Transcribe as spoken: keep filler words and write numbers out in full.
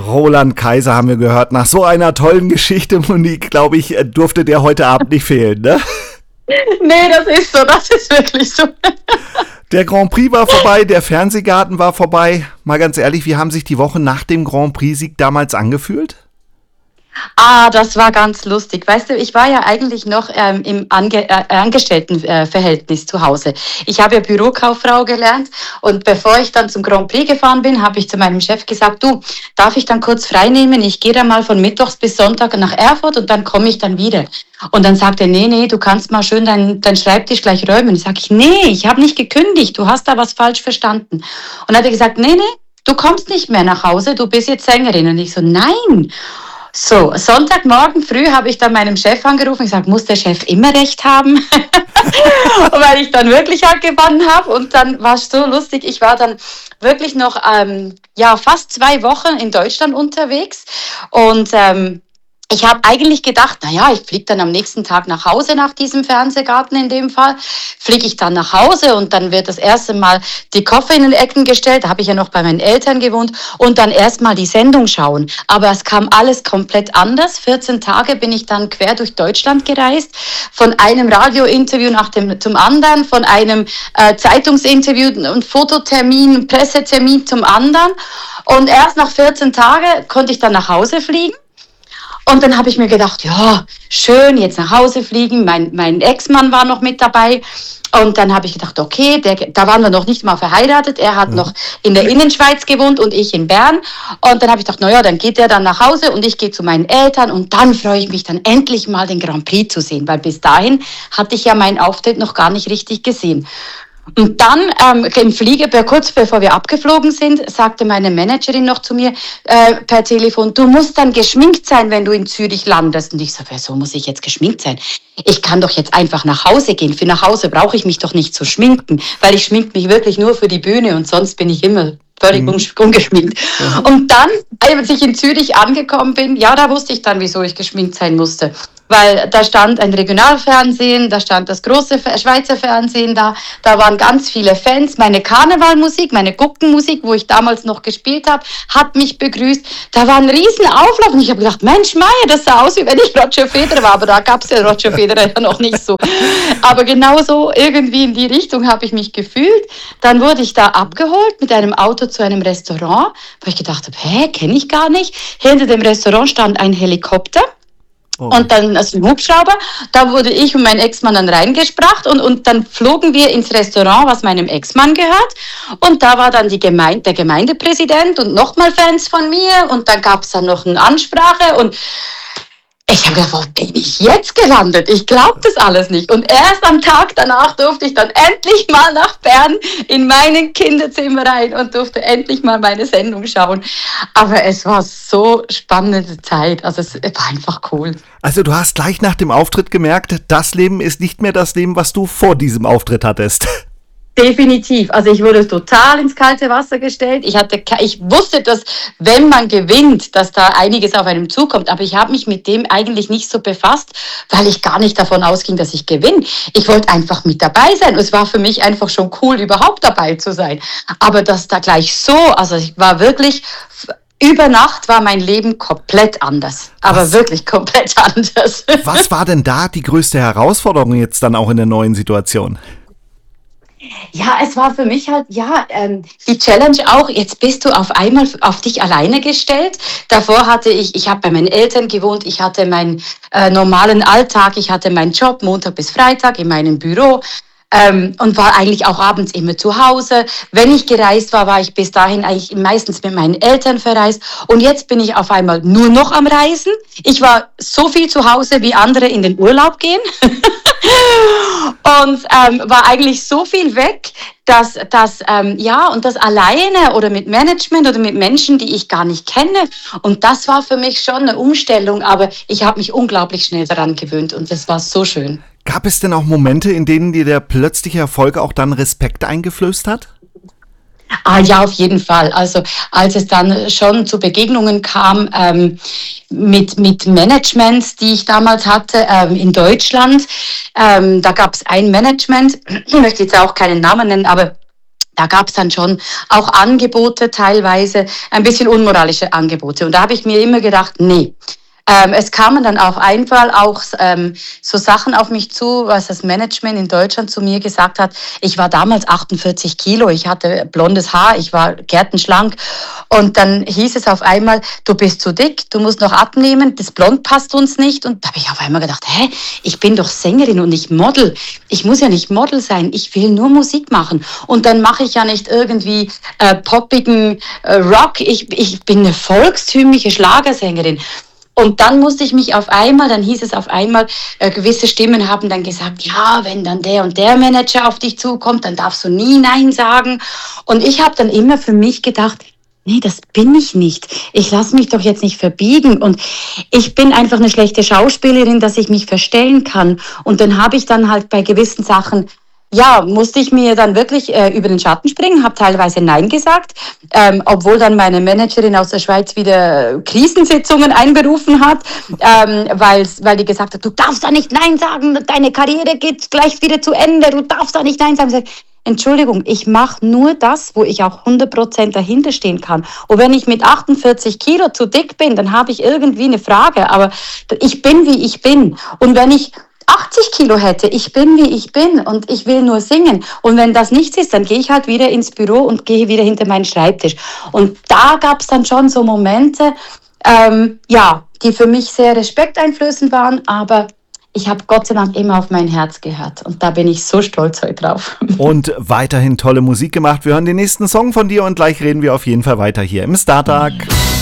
Roland Kaiser haben wir gehört. Nach so einer tollen Geschichte, Monique, glaube ich, durfte der heute Abend nicht fehlen, ne? Nee, das ist so, das ist wirklich so. Der Grand Prix war vorbei, der Fernsehgarten war vorbei. Mal ganz ehrlich, wie haben sich die Wochen nach dem Grand Prix-Sieg damals angefühlt? Ah, das war ganz lustig. Weißt du, ich war ja eigentlich noch ähm, im Ange- äh, Angestelltenverhältnis zu Hause. Ich habe ja Bürokauffrau gelernt und bevor ich dann zum Grand Prix gefahren bin, habe ich zu meinem Chef gesagt, du, darf ich dann kurz frei nehmen? Ich gehe dann mal von Mittwochs bis Sonntag nach Erfurt und dann komme ich dann wieder. Und dann sagt er, nee, nee, du kannst mal schön deinen dein Schreibtisch gleich räumen. Ich sage, nee, ich habe nicht gekündigt, du hast da was falsch verstanden. Und dann hat er gesagt, nee, nee, du kommst nicht mehr nach Hause, du bist jetzt Sängerin. Und ich so, nein. So, Sonntagmorgen früh habe ich dann meinem Chef angerufen. Ich sage, muss der Chef immer recht haben? Weil ich dann wirklich halt gewonnen habe. Und dann war es so lustig. Ich war dann wirklich noch ähm, ja, fast zwei Wochen in Deutschland unterwegs. Und ähm, ich habe eigentlich gedacht, naja, ich fliege dann am nächsten Tag nach Hause nach diesem Fernsehgarten in dem Fall. Fliege ich dann nach Hause und dann wird das erste Mal die Koffer in den Ecken gestellt. Da habe ich ja noch bei meinen Eltern gewohnt. Und dann erstmal die Sendung schauen. Aber es kam alles komplett anders. vierzehn Tage bin ich dann quer durch Deutschland gereist. Von einem Radiointerview nach dem zum anderen. Von einem äh, Zeitungsinterview und Fototermin, Pressetermin zum anderen. Und erst nach vierzehn Tagen konnte ich dann nach Hause fliegen. Und dann habe ich mir gedacht, ja, schön, jetzt nach Hause fliegen. Mein, mein Ex-Mann war noch mit dabei. Und dann habe ich gedacht, okay, der, da waren wir noch nicht mal verheiratet. Er hat mhm. noch in der Innenschweiz gewohnt und ich in Bern. Und dann habe ich gedacht, naja, dann geht er dann nach Hause und ich gehe zu meinen Eltern. Und dann freue ich mich dann endlich mal, den Grand Prix zu sehen. Weil bis dahin hatte ich ja meinen Auftritt noch gar nicht richtig gesehen. Und dann ähm, im Flieger, kurz bevor wir abgeflogen sind, sagte meine Managerin noch zu mir äh, per Telefon, du musst dann geschminkt sein, wenn du in Zürich landest. Und ich so, wieso muss ich jetzt geschminkt sein? Ich kann doch jetzt einfach nach Hause gehen. Für nach Hause brauche ich mich doch nicht zu schminken, weil ich schmink mich wirklich nur für die Bühne und sonst bin ich immer völlig mhm. ungeschminkt. Ja. Und dann, als ich in Zürich angekommen bin, ja, da wusste ich dann, wieso ich geschminkt sein musste. Weil da stand ein Regionalfernsehen, da stand das große Schweizer Fernsehen da, da waren ganz viele Fans. Meine Karnevalmusik, meine Guckenmusik, wo ich damals noch gespielt habe, hat mich begrüßt. Da war ein riesen Auflauf und ich habe gedacht, Mensch, Meier, das sah aus, wie wenn ich Roger Federer war, aber da gab es ja Roger Federer ja noch nicht so. Aber genauso irgendwie in die Richtung habe ich mich gefühlt. Dann wurde ich da abgeholt mit einem Auto zu einem Restaurant, wo ich gedacht habe, hä, kenne ich gar nicht. Hinter dem Restaurant stand ein Helikopter. Oh. Und dann also ein Hubschrauber, da wurde ich und mein Ex-Mann dann reingespracht und, und dann flogen wir ins Restaurant, was meinem Ex-Mann gehört und da war dann die Gemeinde, der Gemeindepräsident und nochmal Fans von mir und dann gab es dann noch eine Ansprache und ich habe gedacht, wo bin ich jetzt gelandet? Ich glaube das alles nicht. Und erst am Tag danach durfte ich dann endlich mal nach Bern in meinen Kinderzimmer rein und durfte endlich mal meine Sendung schauen. Aber es war so spannende Zeit. Also es war einfach cool. Also du hast gleich nach dem Auftritt gemerkt, das Leben ist nicht mehr das Leben, was du vor diesem Auftritt hattest. Definitiv. Also ich wurde total ins kalte Wasser gestellt. Ich hatte, ich wusste, dass wenn man gewinnt, dass da einiges auf einem zukommt. Aber ich habe mich mit dem eigentlich nicht so befasst, weil ich gar nicht davon ausging, dass ich gewinne. Ich wollte einfach mit dabei sein. Und es war für mich einfach schon cool, überhaupt dabei zu sein. Aber dass da gleich so, also ich war wirklich, über Nacht war mein Leben komplett anders. Aber was, wirklich komplett anders. Was war denn da die größte Herausforderung jetzt dann auch in der neuen Situation? Ja, es war für mich halt, ja, ähm, die Challenge auch, jetzt bist du auf einmal auf dich alleine gestellt. Davor hatte ich, ich habe bei meinen Eltern gewohnt, ich hatte meinen äh, normalen Alltag, ich hatte meinen Job Montag bis Freitag in meinem Büro. Ähm, und war eigentlich auch abends immer zu Hause. Wenn ich gereist war, war ich bis dahin eigentlich meistens mit meinen Eltern verreist. Und jetzt bin ich auf einmal nur noch am Reisen. Ich war so viel zu Hause, wie andere in den Urlaub gehen. und ähm, war eigentlich so viel weg, dass das, ähm, ja, und das alleine oder mit Management oder mit Menschen, die ich gar nicht kenne. Und das war für mich schon eine Umstellung, aber ich habe mich unglaublich schnell daran gewöhnt und das war so schön. Gab es denn auch Momente, in denen dir der plötzliche Erfolg auch dann Respekt eingeflößt hat? Ah ja, auf jeden Fall. Also als es dann schon zu Begegnungen kam ähm, mit, mit Managements, die ich damals hatte ähm, in Deutschland, ähm, da gab es ein Management, ich möchte jetzt auch keinen Namen nennen, aber Da gab es dann schon auch Angebote, teilweise ein bisschen unmoralische Angebote. Und da habe ich mir immer gedacht, nee. Ähm, es kamen dann auf einmal auch ähm, so Sachen auf mich zu, was das Management in Deutschland zu mir gesagt hat. Ich war damals achtundvierzig Kilo, ich hatte blondes Haar, ich war gärtenschlank. Und dann hieß es auf einmal, du bist zu dick, du musst noch abnehmen, das Blond passt uns nicht. Und da habe ich auf einmal gedacht, hä, ich bin doch Sängerin und nicht Model. Ich muss ja nicht Model sein, ich will nur Musik machen. Und dann mache ich ja nicht irgendwie äh, poppigen äh, Rock, ich, ich bin eine volkstümliche Schlagersängerin. Und dann musste ich mich auf einmal, dann hieß es auf einmal, äh, gewisse Stimmen haben dann gesagt, ja, wenn dann der und der Manager auf dich zukommt, dann darfst du nie Nein sagen. Und ich habe dann immer für mich gedacht, nee, das bin ich nicht. Ich lasse mich doch jetzt nicht verbiegen. Und ich bin einfach eine schlechte Schauspielerin, dass ich mich verstellen kann. Und dann habe ich dann halt bei gewissen Sachen, ja, musste ich mir dann wirklich äh, über den Schatten springen, habe teilweise Nein gesagt, ähm, obwohl dann meine Managerin aus der Schweiz wieder Krisensitzungen einberufen hat, ähm, weil, weil die gesagt hat, du darfst da nicht Nein sagen, deine Karriere geht gleich wieder zu Ende, du darfst da nicht Nein sagen. Ich sag, Entschuldigung, ich mache nur das, wo ich auch hundert Prozent dahinter stehen kann. Und wenn ich mit achtundvierzig Kilo zu dick bin, dann habe ich irgendwie eine Frage, aber ich bin, wie ich bin. Und wenn ich achtzig Kilo hätte, ich bin, wie ich bin und ich will nur singen. Und wenn das nichts ist, dann gehe ich halt wieder ins Büro und gehe wieder hinter meinen Schreibtisch. Und da gab es dann schon so Momente, ähm, ja, die für mich sehr respekteinflößend waren, aber ich habe Gott sei Dank immer auf mein Herz gehört und da bin ich so stolz heute drauf. Und weiterhin tolle Musik gemacht. Wir hören den nächsten Song von dir und gleich reden wir auf jeden Fall weiter hier im Startag.